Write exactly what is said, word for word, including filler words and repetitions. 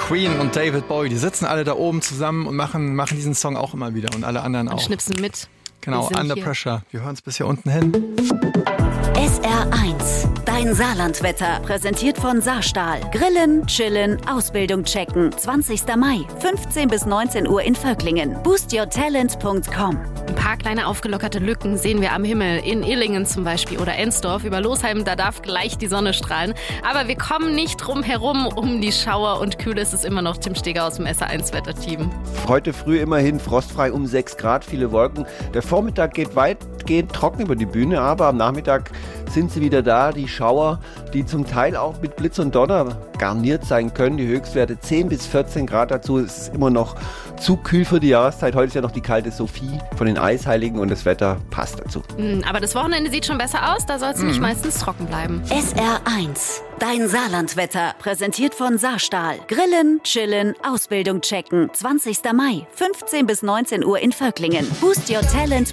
Queen und David Bowie, die sitzen alle da oben zusammen und machen, machen diesen Song auch immer wieder und alle anderen auch. Und schnipsen mit. Genau, Under hier. Pressure. Wir hören es bis hier unten hin. S R eins, dein Saarlandwetter, präsentiert von Saarstahl. Grillen, chillen, Ausbildung checken. zwanzigster Mai, fünfzehn bis neunzehn Uhr in Völklingen. boost your talent punkt com. Ein paar kleine aufgelockerte Lücken sehen wir am Himmel, in Illingen zum Beispiel oder Ensdorf. Über Losheim, da darf gleich die Sonne strahlen. Aber wir kommen nicht drum herum um die Schauer und kühl ist es immer noch. Tim Steger aus dem S R eins Wetterteam. Heute früh immerhin frostfrei um sechs Grad, viele Wolken. Der Vormittag geht weitgehend trocken über die Bühne, aber am Nachmittag sind sie wieder da, die Schauer, die zum Teil auch mit Blitz und Donner garniert sein können. Die Höchstwerte zehn bis vierzehn Grad dazu. Es ist immer noch zu kühl für die Jahreszeit. Heute ist ja noch die kalte Sophie von den Eisheiligen und das Wetter passt dazu. Aber das Wochenende sieht schon besser aus, da soll es nämlich mhm. meistens trocken bleiben. S R eins, dein Saarlandwetter, präsentiert von Saarstahl. Grillen, chillen, Ausbildung checken. zwanzigster Mai, fünfzehn bis neunzehn Uhr in Völklingen. boost your talent